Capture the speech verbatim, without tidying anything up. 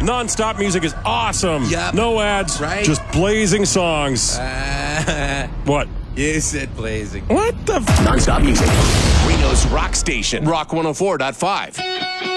Non-stop music is awesome. Yep. No ads, Right. just blazing songs. Uh, What? you said blazing. What the f- Non-stop music. Reno's rock station. Rock one oh four point five.